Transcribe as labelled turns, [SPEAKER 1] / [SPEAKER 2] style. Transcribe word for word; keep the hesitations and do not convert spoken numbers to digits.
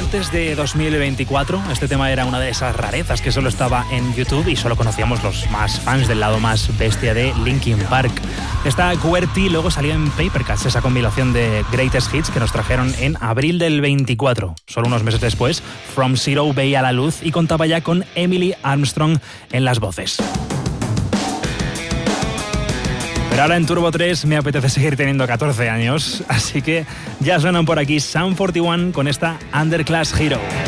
[SPEAKER 1] antes de dos mil veinticuatro. Este tema era una de esas rarezas que solo estaba en YouTube y solo conocíamos los más fans del lado más bestia de Linkin Park. Esta Q W E R T luego salió en Paper Cuts, esa compilación de Greatest Hits que nos trajeron en abril del veinticuatro. Solo unos meses después, From Zero veía la luz y contaba ya con Emily Armstrong en las voces. Pero ahora en Turbo tres me apetece seguir teniendo catorce años, así que ya suenan por aquí Sum cuarenta y uno con esta Underclass Hero.